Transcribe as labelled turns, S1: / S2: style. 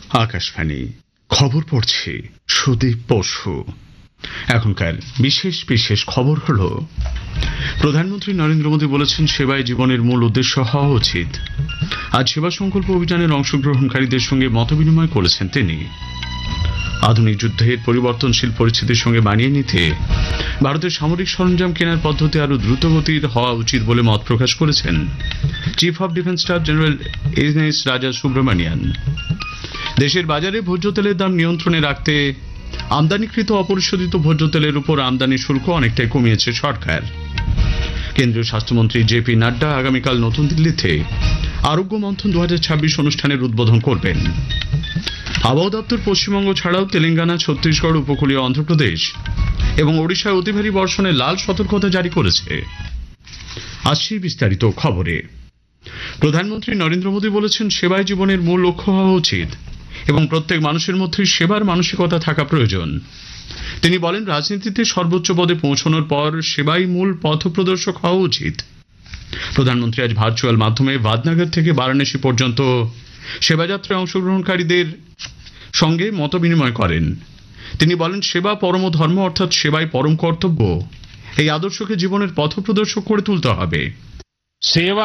S1: আকাশবাণী খবর পড়ছে সুদীপ বসু। এখনকার বিশেষ বিশেষ খবর হল, প্রধানমন্ত্রী নরেন্দ্র মোদী বলেছেন সেবাই জীবনের মূল উদ্দেশ্য হওয়া উচিত। আজ সেবা সংকল্প অভিযানের অংশগ্রহণকারীদের সঙ্গে মতবিনিময় করেছেন তিনি। আধুনিক যুদ্ধের পরিবর্তনশীল পরিস্থিতির সঙ্গে মানিয়ে নিতে ভারতের সামরিক সরঞ্জাম কেনার পদ্ধতি আরো দ্রুতগতির হওয়া উচিত বলে মত প্রকাশ করেছেন chief of defence staff general S রাজা সুব্রমণিয়ান। দেশের বাজারে ভোজ্য তেলের দাম নিয়ন্ত্রণে রাখতে আমদানিকৃত অপরিশোধিত ভোজ্য তেলের উপর আমদানি শুল্ক অনেকটাই কমিয়েছে সরকার। কেন্দ্রীয় স্বাস্থ্যমন্ত্রী জেপি নাড্ডা আগামীকাল নতুন দিল্লিতে আরোগ্য মন্থন 2026 অনুষ্ঠানের উদ্বোধন করবেন। আবহাওয়া দপ্তর পশ্চিমবঙ্গ ছাড়াও তেলেঙ্গানা, ছত্তিশগড়, উপকূলীয় অন্ধ্রপ্রদেশ এবং ওড়িশায় অতি ভারী বর্ষণের লাল সতর্কতা জারি করেছে। আসছি বিস্তারিত খবরে। প্রধানমন্ত্রী নরেন্দ্র মোদী বলেছেন সেবাই জীবনের মূল লক্ষ্য হওয়া উচিত এবং প্রত্যেক মানুষের মধ্যে সেবার মানসিকতা থাকা প্রয়োজন। তিনি বলেন, রাজনীতিতে সর্বোচ্চ পদে পৌঁছানোর পর সেবাই মূল পথপ্রদর্শক হওয়া উচিত। প্রধানমন্ত্রী আজ ভার্চুয়াল মাধ্যমে ভাদনগর থেকে বারাণসী পর্যন্ত সেবাযাত্রায় অংশগ্রহণকারীদের সঙ্গে মতবিনিময় করেন। তিনি বলেন, সেবা পরম ধর্ম, অর্থাৎ সেবাই পরম কর্তব্য। এই আদর্শকে জীবনের পথপ্রদর্শক করে তুলতে হবে।
S2: सेवा